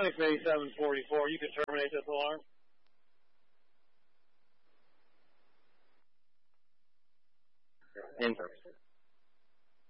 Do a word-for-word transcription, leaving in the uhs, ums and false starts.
Alex eighty-seven forty-four, you can terminate this alarm. In service.